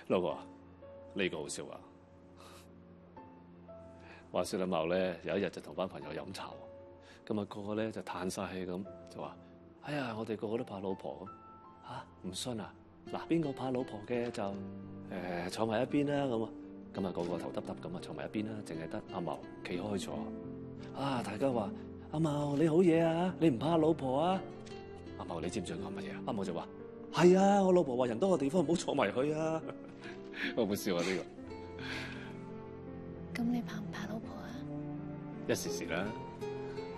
老婆，呢個好笑啊！話說阿茂咧，有一日就同班朋友飲茶，咁啊個個咧就嘆晒氣咁，就話：哎呀，我哋個個都怕老婆咁嚇，唔信啊！嗱，邊個怕老婆嘅就坐埋一邊啦咁啊！咁啊個個頭耷耷咁啊坐埋一邊啦，淨係得阿茂企開咗。啊！大家話阿茂你好嘢啊，你唔怕老婆啊？阿茂你知唔知佢講乜嘢啊？阿茂就話：係啊，我老婆話人多嘅地方唔好坐埋去啊！好唔好笑啊？呢個咁你怕唔怕老婆啊？ 一時時啦。